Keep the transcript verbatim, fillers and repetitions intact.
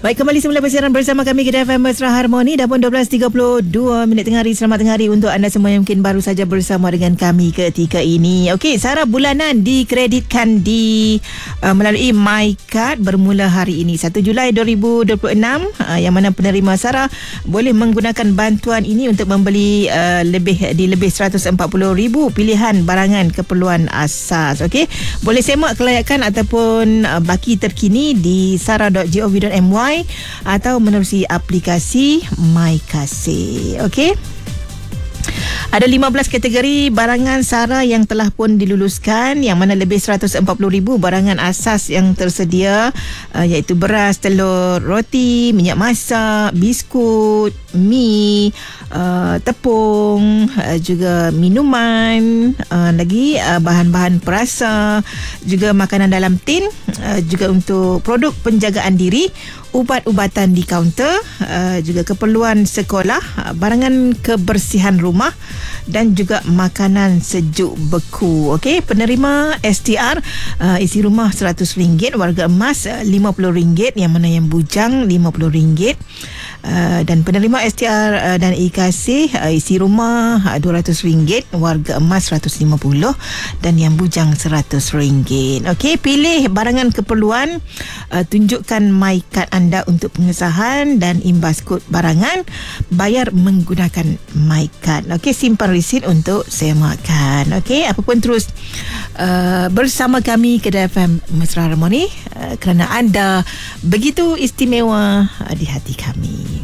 Baik, kembali semula bersiaran bersama kami Kedai F M Mesra Harmoni. Dah pun dua belas tiga puluh dua minit tengah hari. Selamat tengah hari untuk anda semua yang mungkin baru saja bersama dengan kami ketika ini. Okey, sara bulanan dikreditkan di uh, melalui MyCard bermula hari ini satu Julai dua ribu dua puluh enam, uh, yang mana penerima sara boleh menggunakan bantuan ini untuk membeli uh, lebih di lebih seratus empat puluh ribu pilihan barangan keperluan asas. Okey, boleh semak kelayakan ataupun uh, baki terkini di sara dot gov dot my atau menerusi aplikasi MyKasih. Okey. Ada lima belas kategori barangan sara yang telah pun diluluskan, yang mana lebih seratus empat puluh ribu barangan asas yang tersedia, uh, iaitu beras, telur, roti, minyak masak, biskut, mi, uh, tepung, uh, juga minuman, uh, lagi uh, bahan-bahan perasa, juga makanan dalam tin, uh, juga untuk produk penjagaan diri, ubat-ubatan di kaunter, uh, juga keperluan sekolah, uh, barangan kebersihan rumah dan juga makanan sejuk beku. Okey, penerima S T R uh, isi rumah seratus ringgit, warga emas uh, lima puluh ringgit, yang mana yang bujang lima puluh ringgit. Uh, dan penerima S T R uh, dan e-Kasih uh, isi rumah uh, dua ratus ringgit, warga emas seratus lima puluh dan yang bujang seratus ringgit. Okey, pilih barangan keperluan, uh, tunjukkan MyCard anda untuk pengesahan dan imbas kod barangan, bayar menggunakan MyCard. Okey, simpan resit untuk semakan. Okey, apapun terus uh, bersama kami Kedai F M Mesra Harmoni, uh, kerana anda begitu istimewa uh, di hati kami.